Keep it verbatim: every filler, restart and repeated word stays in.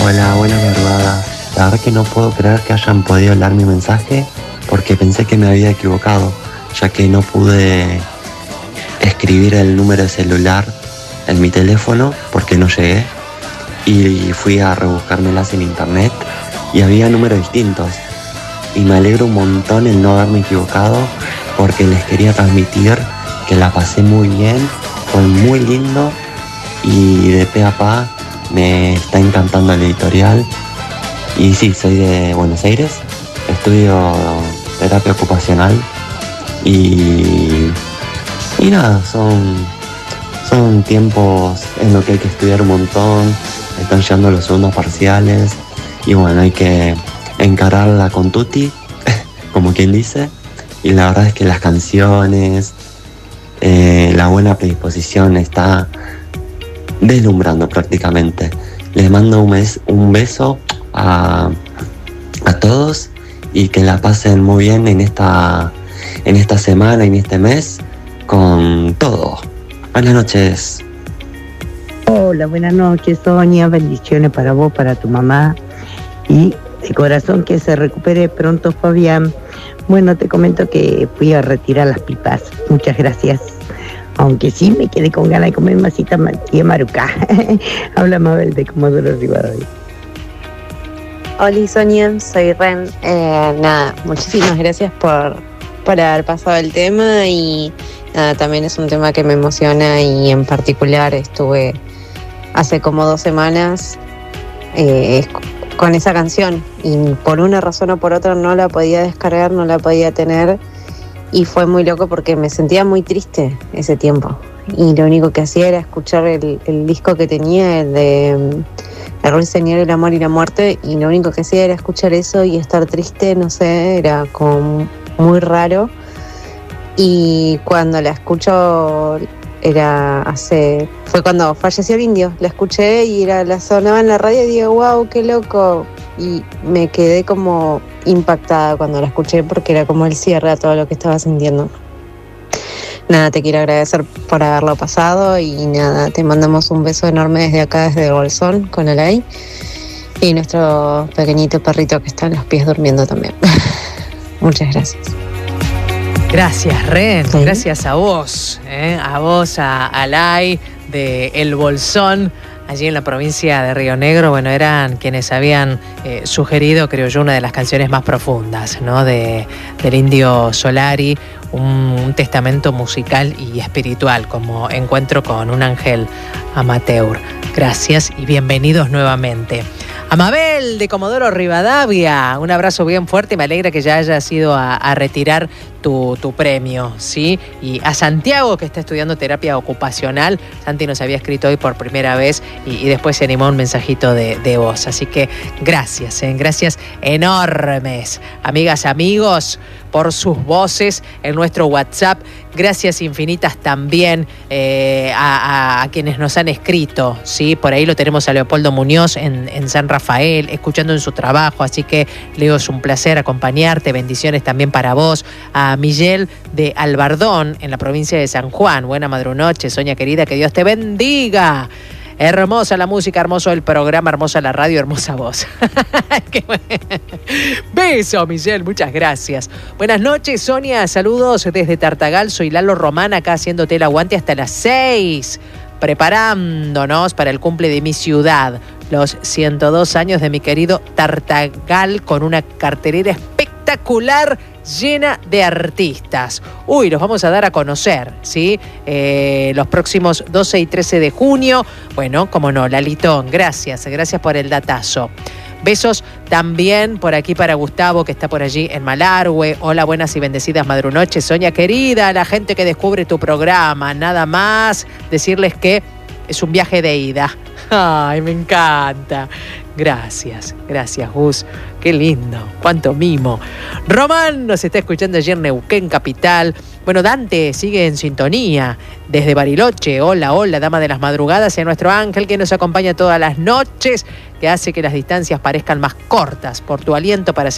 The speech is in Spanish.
Hola, buena madrugada. La verdad que no puedo creer que hayan podido leer mi mensaje porque pensé que me había equivocado, ya que no pude escribir el número de celular en mi teléfono porque no llegué y fui a rebuscármelas en internet y había números distintos. Y me alegro un montón el no haberme equivocado porque les quería transmitir que la pasé muy bien, fue muy lindo y de pe a pa me está encantando el editorial. Y sí, soy de Buenos Aires, estudio terapia ocupacional y, y nada, son, son tiempos en los que hay que estudiar un montón, están llegando los segundos parciales y bueno, hay que encararla con tutti, como quien dice, y la verdad es que las canciones, eh, la buena predisposición está deslumbrando prácticamente. Les mando un, mes, un beso a, a todos y que la pasen muy bien en esta, en esta semana y en este mes con todo. Buenas noches. Hola, buenas noches, Sonia. Bendiciones para vos, para tu mamá y de corazón que se recupere pronto, Fabián. Bueno, te comento que fui a retirar las pipas. Muchas gracias. Aunque sí me quedé con ganas de comer masita tía Maruca. Habla Mabel de Comodoro Rivadavia. Hola Sonia, soy Ren. Eh, nada, muchísimas gracias por, por haber pasado el tema y nada, también es un tema que me emociona y en particular estuve hace como dos semanas eh, con esa canción y por una razón o por otra no la podía descargar, no la podía tener. Y fue muy loco porque me sentía muy triste ese tiempo. Y lo único que hacía era escuchar el, el disco que tenía, el de El Ruiseñor, el amor y la muerte. Y lo único que hacía era escuchar eso y estar triste, no sé, era como muy raro. Y cuando la escucho, era hace... Fue cuando falleció el indio. La escuché y era, la sonaba en la radio y digo, wow, qué loco. Y me quedé como impactada cuando la escuché porque era como el cierre a todo lo que estaba sintiendo. Nada, te quiero agradecer por haberlo pasado y nada, te mandamos un beso enorme desde acá, desde Bolsón, con Alay y nuestro pequeñito perrito que está en los pies durmiendo también. Muchas gracias. Gracias, Ren, ¿Sí? Gracias a vos, ¿eh? a vos, a Alay de El Bolsón, allí en la provincia de Río Negro. Bueno, eran quienes habían eh, sugerido, creo yo, una de las canciones más profundas, ¿no? de, del Indio Solari, un, un testamento musical y espiritual, como Encuentro con un ángel amateur. Gracias y bienvenidos nuevamente. A Mabel de Comodoro Rivadavia, un abrazo bien fuerte, me alegra que ya hayas ido a, a retirar tu, tu premio, ¿sí? Y a Santiago, que está estudiando terapia ocupacional. Santi nos había escrito hoy por primera vez y, y después se animó un mensajito de, de voz. Así que gracias, ¿eh? Gracias enormes, amigas, amigos, por sus voces en nuestro WhatsApp. Gracias infinitas también eh, a, a, a quienes nos han escrito, ¿sí? Por ahí lo tenemos a Leopoldo Muñoz en, en San Rafael, escuchando en su trabajo, así que Leo, es un placer acompañarte, bendiciones también para vos. A Miguel de Albardón, en la provincia de San Juan, buena madrunoche, Sonia querida, que Dios te bendiga. Hermosa la música, hermoso el programa, hermosa la radio, hermosa voz. Beso, Michelle, muchas gracias. Buenas noches, Sonia, saludos desde Tartagal. Soy Lalo Román, acá haciéndote el aguante hasta las seis, preparándonos para el cumple de mi ciudad, los ciento dos años de mi querido Tartagal, con una cartelera espectacular llena de artistas. Uy, los vamos a dar a conocer, ¿sí? Eh, los próximos doce y trece de junio. Bueno, como no, Lalitón, gracias, gracias por el datazo. Besos también por aquí para Gustavo, que está por allí en Malargüe. Hola, buenas y bendecidas madrunoches, Sonia querida, la gente que descubre tu programa. Nada más decirles que es un viaje de ida. Ay, me encanta. Gracias, gracias, Gus. Qué lindo, cuánto mimo. Román nos está escuchando allí en Neuquén, capital. Bueno, Dante sigue en sintonía desde Bariloche. Hola, hola, dama de las madrugadas, y a nuestro ángel que nos acompaña todas las noches, que hace que las distancias parezcan más cortas por tu aliento para